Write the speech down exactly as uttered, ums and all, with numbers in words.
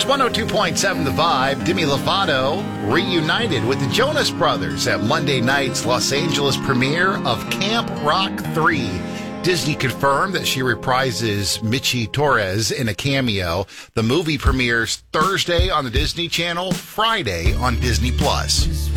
It's one oh two point seven The Vibe. Demi Lovato reunited with the Jonas Brothers at Monday night's Los Angeles premiere of Camp Rock three. Disney confirmed that she reprises Michi Torres in a cameo. The movie premieres Thursday on the Disney Channel, Friday on Disney Plus.